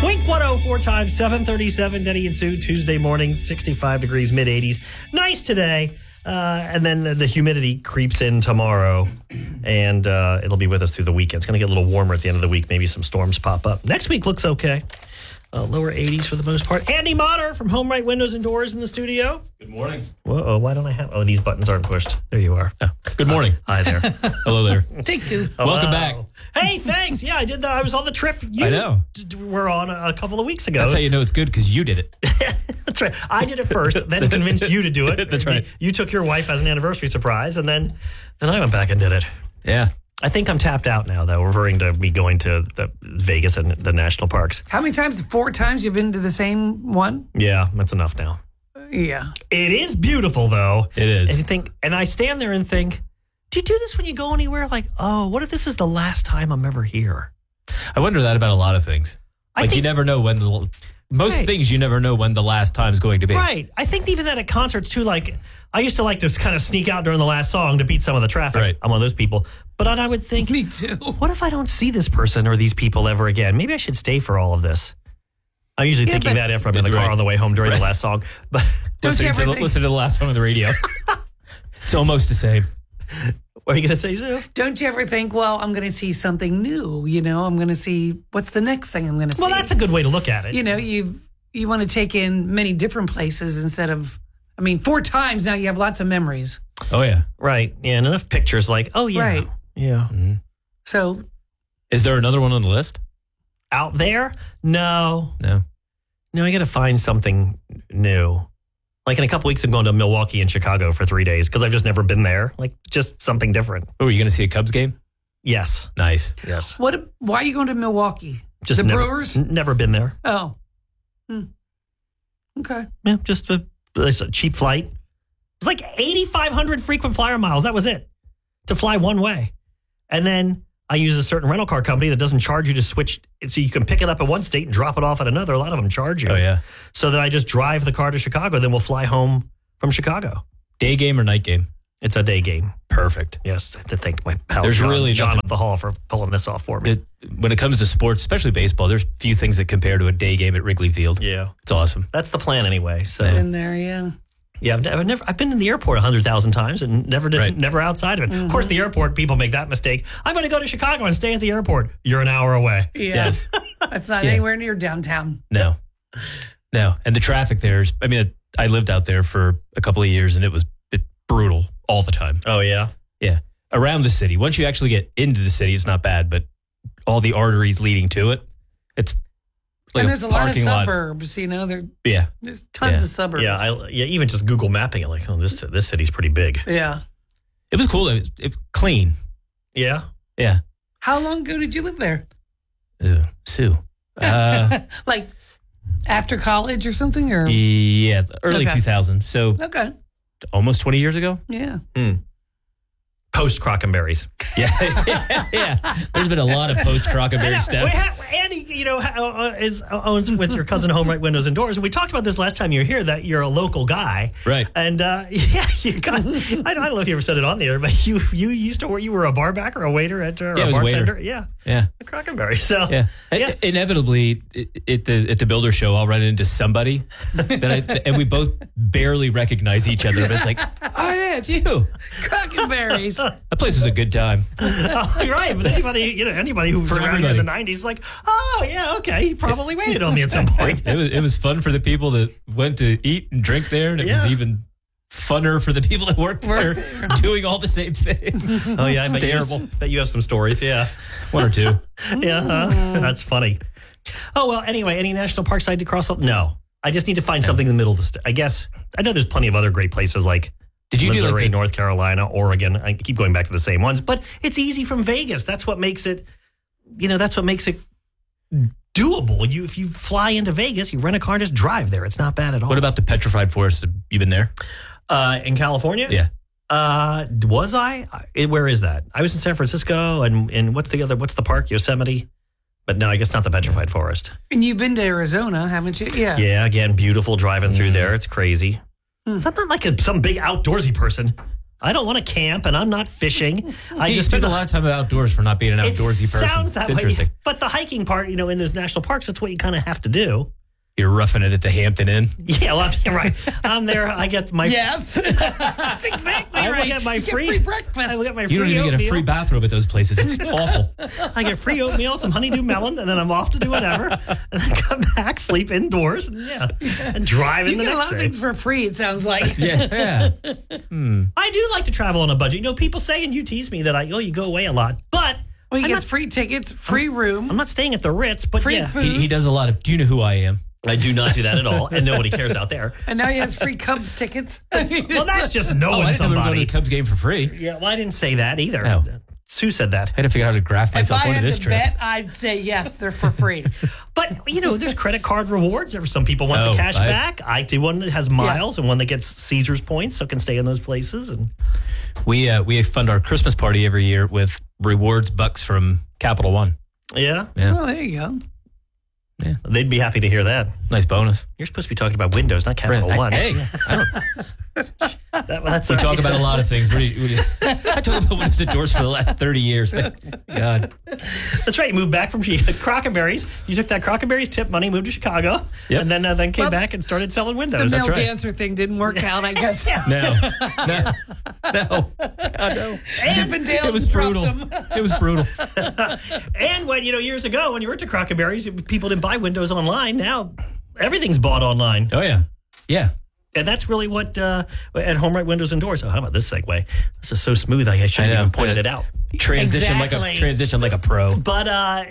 Wink 104 times 737, Denny and Sue, Tuesday morning, 65 degrees, mid-80s. Nice today. And then the humidity creeps in tomorrow, and it'll be with us through the weekend. It's going to get a little warmer at the end of the week. Maybe some storms pop up. Next week looks okay. Lower 80s for the most part. Andy Motter from Home Right Windows and Doors in the studio. Good morning. Whoa, why don't I have... Oh, these buttons aren't pushed. There you are. Oh, good morning. Hi there. Hello there. Take two. Welcome back. Hey, thanks. Yeah, I did that. I was on the trip you I know. were on a couple of weeks ago. That's how you know it's good, because you did it. That's right. I did it first, then convinced you to do it. That's right. You took your wife as an anniversary surprise, and then I went back and did it. Yeah. I think I'm tapped out now, though, referring to me going to the Vegas and the national parks. How many times? 4 times you've been to the same one? Yeah, that's enough now. Yeah. It is beautiful, though. It is. And I stand there and think, do you do this when you go anywhere? Like, oh, what if this is the last time I'm ever here? I wonder that about a lot of things. You never know when most things you never know when the last time's going to be. Right. I think even that at concerts, too, like, I used to like to kind of sneak out during the last song to beat some of the traffic. Right. I'm one of those people. But I would think, Me too. What if I don't see this person or these people ever again? Maybe I should stay for all of this. I'm usually thinking that after I'm in the car on the way home during the last song. But Listen to the last song on the radio. It's almost the same. What are you going to say, Sue? Don't you ever think, well, I'm going to see something new, I'm going to see, what's the next thing I'm going to see? Well, that's a good way to look at it. You want to take in many different places instead of, 4 times now you have lots of memories. Oh, yeah. Right. Yeah, and enough pictures like, oh, yeah. Right. Yeah. Mm-hmm. So. Is there another one on the list? Out there? No. No, I got to find something new. Like in a couple weeks, I'm going to Milwaukee and Chicago for 3 days because I've just never been there. Like just something different. Oh, are you going to see a Cubs game? Yes. Nice. Yes. Why are you going to Milwaukee? Just the Brewers? Never been there. Oh. Okay. Yeah, just a cheap flight. It was like 8,500 frequent flyer miles. That was it to fly one way. And then I use a certain rental car company that doesn't charge you to switch. So you can pick it up at one state and drop it off at another. A lot of them charge you. Oh, yeah. So then I just drive the car to Chicago. Then we'll fly home from Chicago. Day game or night game? It's a day game. Perfect. Yes. I have to thank my pal There's John up the hall for pulling this off for me. When it comes to sports, especially baseball, there's few things that compare to a day game at Wrigley Field. Yeah. It's awesome. That's the plan anyway. So in there, yeah. Yeah, I've been in the airport 100,000 times and never outside of it. Mm-hmm. Of course, the airport people make that mistake. I'm going to go to Chicago and stay at the airport. You're an hour away. Yeah. Yes. That's not anywhere near downtown. No. And the traffic there is, I lived out there for a couple of years and it was brutal all the time. Oh, yeah? Yeah. Around the city. Once you actually get into the city, it's not bad, but all this leading to it, it's like and there's a lot of parking lot. Suburbs, there's tons of suburbs. Yeah, even just Google mapping it, like, oh, this city's pretty big. Yeah. It was cool. It was clean. Yeah? Yeah. How long ago did you live there? Sue. Like after college or something? Or Yeah, early 2000. So okay. Almost 20 years ago? Yeah. Post Crockenberries. Yeah. There's been a lot of post Crockenberry stuff. Andy, owns with your cousin Home Right Windows and Doors. And we talked about this last time you were here, that you're a local guy. Right. And you got, I don't know if you ever said it on the air, but you used to work, you were a bar back or a waiter at or a bartender. Yeah. At Crockenberry. So yeah. Inevitably at the Builder Show, I'll run into somebody and we both barely recognize each other. But it's like, oh yeah, it's you. Crockenberries. That place was a good time. Oh, you're right. But anybody who was around in the 90s, like, oh yeah, okay, he probably waited on me at some point. It was fun for the people that went to eat and drink there, and it was even funner for the people that worked there doing all the same things. Oh yeah, terrible. Bet you have some stories. Yeah, one or two. Yeah, that's funny. Oh well. Anyway, any national parks I'd to cross? No, I just need to find something in the middle of the state. I guess I know there's plenty of other great places like. Did you Missouri, do North Carolina, Oregon? I keep going back to the same ones, but it's easy from Vegas. That's what makes it. That's what makes it doable. If you fly into Vegas, you rent a car and just drive there. It's not bad at all. What about the Petrified Forest? Have you been there? In California? Yeah. Was I? Where is that? I was in San Francisco, and what's the park? Yosemite. But no, I guess not the Petrified Forest. And you've been to Arizona, haven't you? Yeah. Yeah. Again, beautiful driving through there. It's crazy. I'm not like some big outdoorsy person. I don't want to camp, and I'm not fishing. I You just spend a lot of time outdoors for not being an outdoorsy person. It sounds that it's way. interesting. But the hiking part, in those national parks, that's what you kind of have to do. You're roughing it at the Hampton Inn. Yeah, well, I'm right. I'm there. I get my Yes, that's exactly I right. will get my You get free breakfast. I will get my You free don't even get a oatmeal. free bathrobe at those places. It's awful. I get free oatmeal, some honeydew melon, and then I'm off to do whatever. And then come back, sleep indoors, and drive in You the get a next lot of day. things for free. It sounds like. Yeah. I do like to travel on a budget. People say, and you tease me that you go away a lot, but Well, he I'm gets not, free tickets, free I'm room, not staying at the Ritz, but free yeah. food, He does a lot of, do you know who I am? I do not do that at all, and nobody cares out there. and now he has free Cubs tickets. Well, that's just knowing I didn't know we were going to somebody. the Cubs game for free. Yeah, well, I didn't say that either. Oh. Sue said that. I had to figure out how to graft If myself I onto had this to trip. bet, I'd say yes, they're for free. But, there's credit card rewards. Some people want Oh, the cash I- back. I do one that has miles and one that gets Caesars points, so can stay in those places. And We fund our Christmas party every year with rewards bucks from Capital One. yeah, Well, there you go. they'd be happy to hear that. Nice bonus. You're supposed to be talking about Windows, not Capital One. Hey, I don't That's we talk about a lot of things. I talk about Windows and Doors for the last 30 years. God. That's right. You moved back from Crockenberry's. You took that Crockenberry's tip money, moved to Chicago, Yep. and then came Well, back and started selling The Windows. male right. dancer thing didn't work out, I guess. No. No. Chippendales It was dropped brutal. him. It was brutal. And when years ago, when you were at Crockenberry's, people didn't buy Windows online. Now everything's bought online, Oh, yeah. Yeah. and that's really what at Home Right Windows and Doors. Oh, how about this segue? This is so smooth. I should have I know. even pointed it out. Transition Exactly. like a pro. But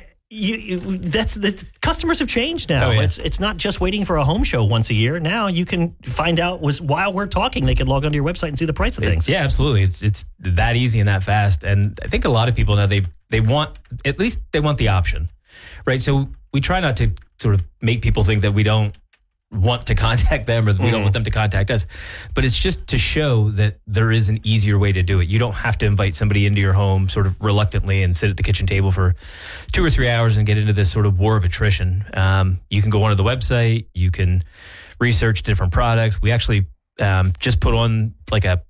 that's the customers have changed now. Oh, yeah. It's not just waiting for a home show once a year. Now you can find out while we're talking, they can log onto your website and see the price of things. Yeah, absolutely. It's that easy and that fast. And I think a lot of people now they want, at least they want the option, right? So we try not to sort of make people think that we don't want to contact them or that we don't want them to contact us. But it's just to show that there is an easier way to do it. You don't have to invite somebody into your home sort of reluctantly and sit at the kitchen table for 2 or 3 hours and get into this sort of war of attrition. You can go onto the website. You can research different products. We actually just put on like a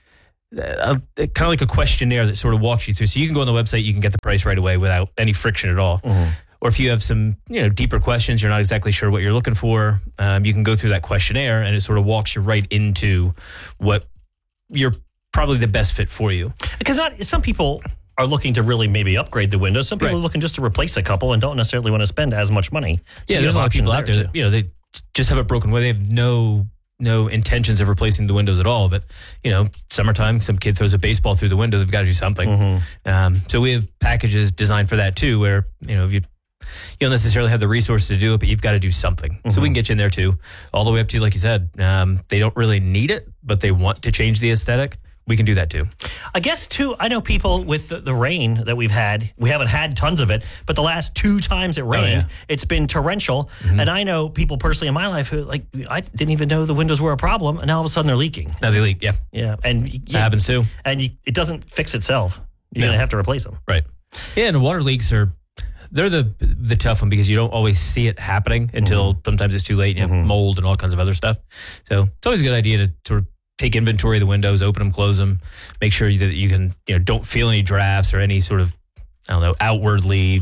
kind of like a questionnaire that sort of walks you through. So you can go on the website, you can get the price right away without any friction at all. Or if you have some, deeper questions, you're not exactly sure what you're looking for, you can go through that questionnaire and it sort of walks you right into what you're probably the best fit for you. Because some people are looking to really maybe upgrade the Windows. Some people Right. are looking just to replace a couple and don't necessarily want to spend as much money. So Yeah, you there's a have lot of people out options there that, they just have it broken where they have no intentions of replacing the windows at all. But, summertime, some kid throws a baseball through the window, they've got to do something. So we have packages designed for that too, where, if you don't necessarily have the resources to do it, but you've got to do something. So we can get you in there too, all the way up to, like you said, they don't really need it, but they want to change the aesthetic. We can do that too. I guess, too, I know people with the rain that we've had, we haven't had tons of it, but the last 2 times it rained, it's been torrential. And I know people personally in my life who, I didn't even know the windows were a problem, and now all of a sudden they're leaking. Now they leak. Yeah. Yeah. And That happens too. And it doesn't fix itself. You're No. going to have to replace them. Right. Yeah. And water leaks they're the tough one because you don't always see it happening until sometimes it's too late and you have mold and all kinds of other stuff. So it's always a good idea to sort of take inventory of the windows, open them, close them, make sure that you can, don't feel any drafts or any sort of, outwardly,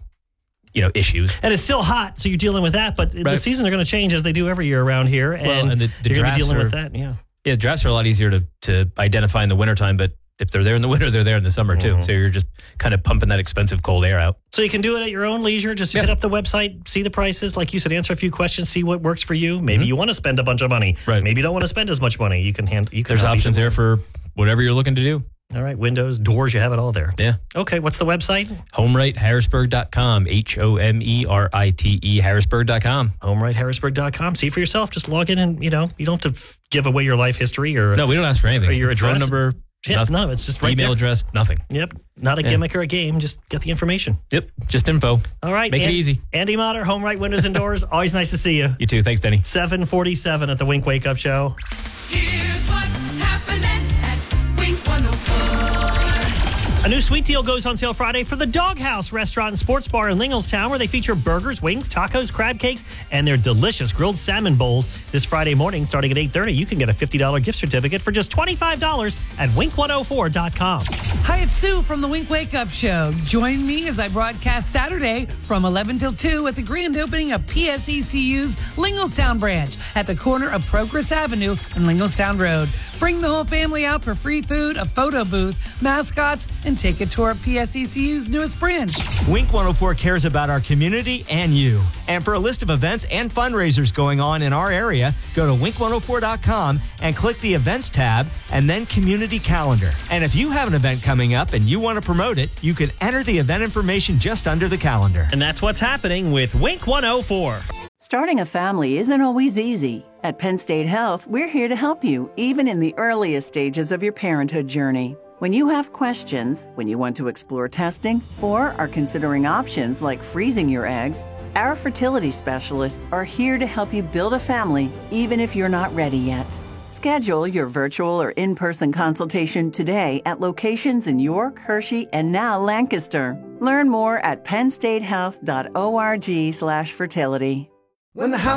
issues. And it's still hot, so you're dealing with that. But the seasons are going to change as they do every year around here. And, and the you're going to be drafts dealing are, with that. Yeah. Yeah, drafts are a lot easier to identify in the wintertime, but if they're there in the winter, they're there in the summer too. So you're just kind of pumping that expensive cold air out. So you can do it at your own leisure. Just hit up the website, see the prices. Like you said, answer a few questions, see what works for you. Maybe you want to spend a bunch of money. Right. Maybe you don't want to spend as much money. You can There's options there for whatever you're looking to do. All right. Windows, doors, you have it all there. Yeah. Okay. What's the website? HomeRightHarrisburg.com. HomeRite Harrisburg.com. HomeRightHarrisburg.com. See for yourself. Just log in and, you don't have to give away your life history or No, we don't ask for anything. or your address. Phone number. Yeah, nothing. no, it's just right Email there. address, nothing. Yep. Not a gimmick or a game. Just get the information. Yep. Just info. All right. Make it easy. Andy Motter, Home Right Windows and Doors. Always nice to see you. You too. Thanks, Denny. 7:47 at the Wink Wake Up Show. Here's what's happening at Wink 104. A new sweet deal goes on sale Friday for the Doghouse Restaurant and Sports Bar in Linglestown, where they feature burgers, wings, tacos, crab cakes, and their delicious grilled salmon bowls. This Friday morning, starting at 8:30, you can get a $50 gift certificate for just $25 at wink104.com. Hi, it's Sue from the Wink Wake Up Show. Join me as I broadcast Saturday from 11 till 2 at the grand opening of PSECU's Linglestown branch at the corner of Progress Avenue and Linglestown Road. Bring the whole family out for free food, a photo booth, mascots, and take a tour of PSECU's newest branch. Wink 104 cares about our community and you. And for a list of events and fundraisers going on in our area, go to wink104.com and click the events tab and then community calendar. And if you have an event coming up and you want to promote it, you can enter the event information just under the calendar. And that's what's happening with Wink 104. Starting a family isn't always easy. At Penn State Health, we're here to help you, even in the earliest stages of your parenthood journey. When you have questions, when you want to explore testing, or are considering options like freezing your eggs, our fertility specialists are here to help you build a family, even if you're not ready yet. Schedule your virtual or in-person consultation today at locations in York, Hershey, and now Lancaster. Learn more at pennstatehealth.org/fertility. When the house